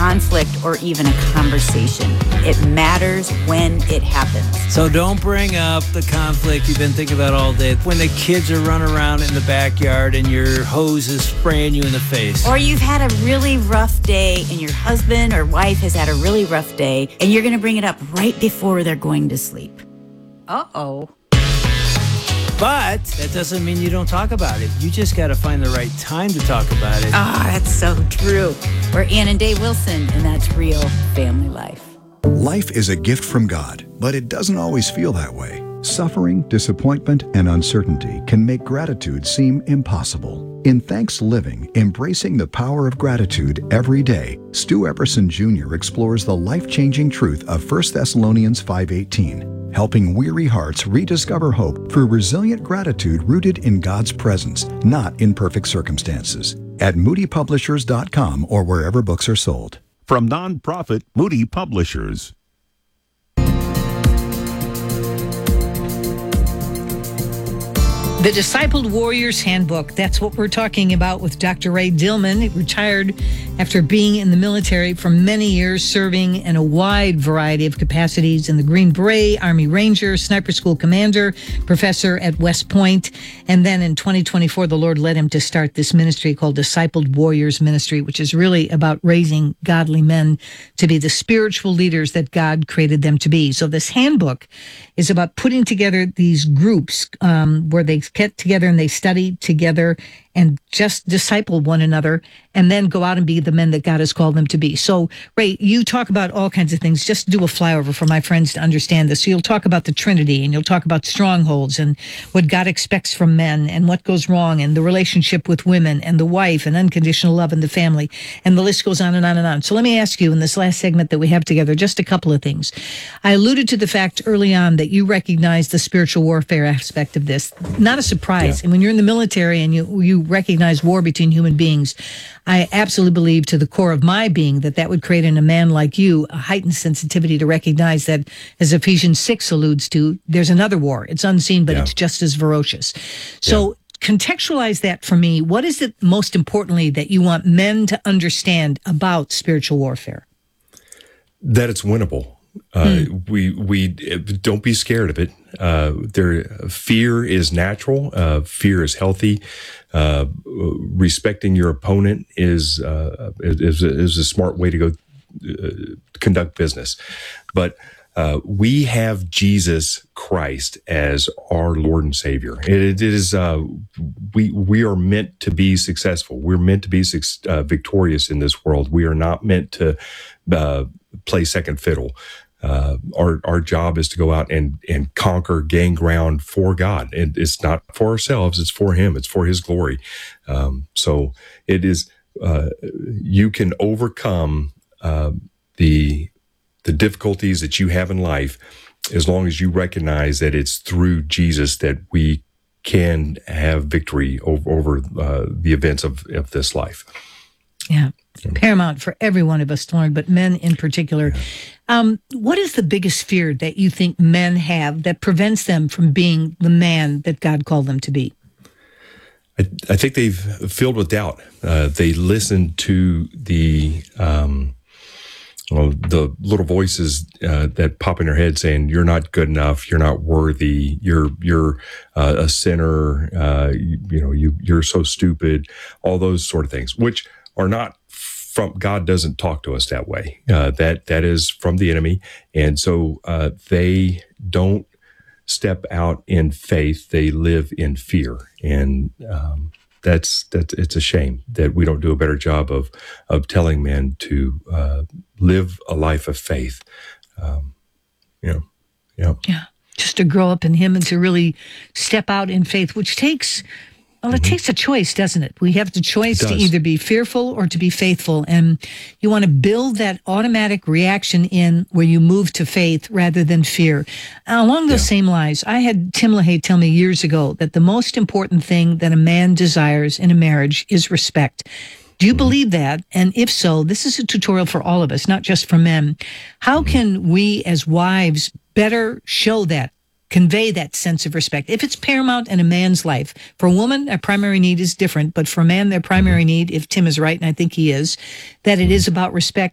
conflict or even a conversation. It matters when it happens. So don't bring up the conflict you've been thinking about all day. When the kids are running around in the backyard and your hose is spraying you in the face. Or you've had a really rough day and your husband or wife has had a really rough day and you're going to bring it up right before they're going to sleep. Uh-oh. But that doesn't mean you don't talk about it. You just got to find the right time to talk about it. That's so true. We're Ann and Dave Wilson, and that's Real Family Life. Life is a gift from God, but it doesn't always feel that way. Suffering, disappointment, and uncertainty can make gratitude seem impossible. In Thanks Living, Embracing the Power of Gratitude Every Day, Stu Epperson Jr. explores the life-changing truth of 1 Thessalonians 5:18, helping weary hearts rediscover hope through resilient gratitude rooted in God's presence, not in perfect circumstances. At moodypublishers.com or wherever books are sold. From nonprofit Moody Publishers. The Discipled Warrior's Handbook. That's what we're talking about with Dr. Ray Dillman. He retired after being in the military for many years, serving in a wide variety of capacities in the Green Beret, Army Ranger, Sniper School Commander, professor at West Point. And then in 2024, the Lord led him to start this ministry called Discipled Warriors Ministry, which is really about raising godly men to be the spiritual leaders that God created them to be. So this handbook is about putting together these groups where they get together and they study together and just disciple one another and then go out and be the men that God has called them to be. So, Ray, you talk about all kinds of things. Just do a flyover for my friends to understand this. So you'll talk about the Trinity and you'll talk about strongholds and what God expects from men and what goes wrong and the relationship with women and the wife and unconditional love in the family. And the list goes on and on and on. So let me ask you in this last segment that we have together, just a couple of things. I alluded to the fact early on that you recognize the spiritual warfare aspect of this. Not a surprise. Yeah. And when you're in the military and you recognize war between human beings, I absolutely believe to the core of my being that would create in a man like you a heightened sensitivity to recognize that, as Ephesians 6 alludes to, there's another war. It's unseen, but it's just as ferocious. So contextualize that for me. What is it most importantly that you want men to understand about spiritual warfare? That it's winnable. We don't be scared of it. Fear is natural. Fear is healthy. Respecting your opponent is a smart way to go conduct business. But we have Jesus Christ as our Lord and Savior. It is we are meant to be successful. We're meant to be victorious in this world. We are not meant to play second fiddle. Our job is to go out and conquer, gain ground for God. And it's not for ourselves, it's for Him, it's for His glory. So it is, you can overcome the difficulties that you have in life as long as you recognize that it's through Jesus that we can have victory over the events of this life. Yeah. Paramount for every one of us to learn, but men in particular. What is the biggest fear that you think men have that prevents them from being the man that God called them to be? I think they've filled with doubt. They listen to the little voices that pop in their head saying, "You're not good enough. You're not worthy. You're a sinner. You're so stupid." All those sort of things, which are not from God. Doesn't talk to us that way. That is from the enemy, and so they don't step out in faith. They live in fear, and that's it's a shame that we don't do a better job of telling men to live a life of faith. Just to grow up in Him and to really step out in faith, which takes. Well, it takes a choice, doesn't it? We have the choice to either be fearful or to be faithful. And you want to build that automatic reaction in where you move to faith rather than fear. Along those same lines, I had Tim LaHaye tell me years ago that the most important thing that a man desires in a marriage is respect. Do you believe that? And if so, this is a tutorial for all of us, not just for men. How can we as wives better show that? Convey that sense of respect. If it's paramount in a man's life, for a woman, their primary need is different, but for a man, their primary need, if Tim is right, and I think he is, that it is about respect.